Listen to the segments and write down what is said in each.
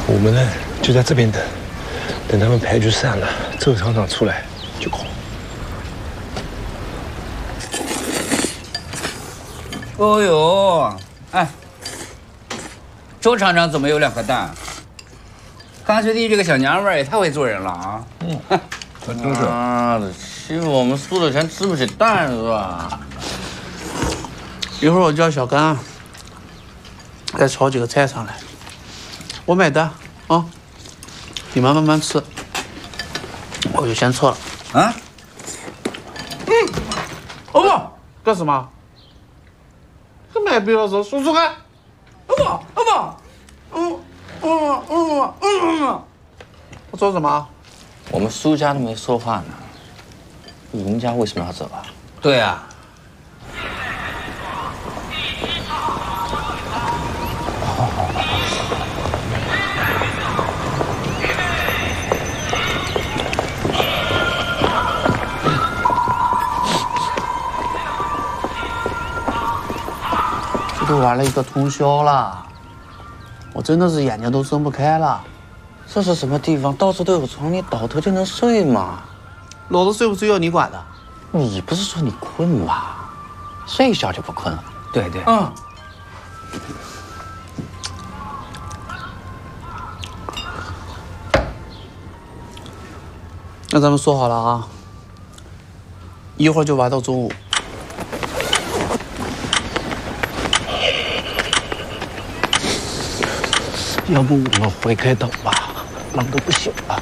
我们呢就在这边等，等他们牌局散了，周厂长出来就好。 哦呦，哎，周厂长怎么有2颗蛋？刚学弟这个小娘们儿也太会做人了啊！ 真是妈的，欺负我们输了钱吃不起蛋是吧？ 一会儿我叫小刚再炒几个菜上来，我买单啊！你们慢慢吃，我就先撤了。 啊？ 哦不，干什么？这没必要说，说说看。哦不，我做什么？ 我们输家都没说话呢，赢家为什么要走啊？ 对啊。 这都玩了一个通宵了，我真的是眼睛都睁不开了。 这是什么地方？到处都有床，你倒头就能睡吗？ 老子睡不睡要你管的。 你不是说你困吗？睡一觉就不困了。 对对。 嗯。那咱们说好了啊，一会儿就玩到中午。 要不我们回开等吧，冷得不行了。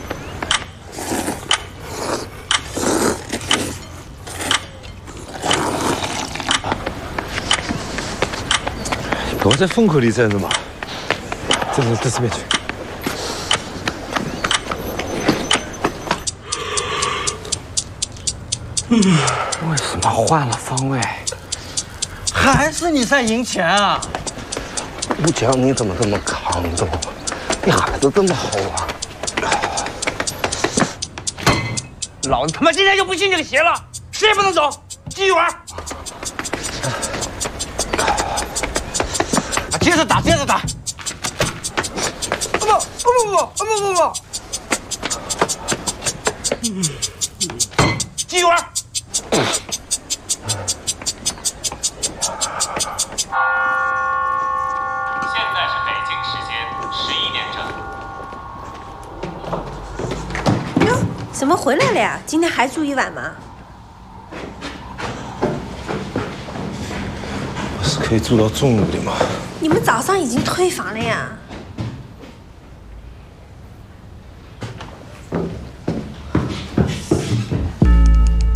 我在风口里站着嘛，这边去。 为什么换了方位？还是你在赢钱啊？ 吴强，你怎么这么抗争？你孩子这么好啊！ 老子他妈今天就不信这个邪了，谁也不能走，继续玩。接着打，接着打。不，继续玩。 现在是北京时间11点整。 哟，怎么回来了呀？今天还住一晚吗？ 是可以住到中午的吗？ 你们早上已经退房了呀？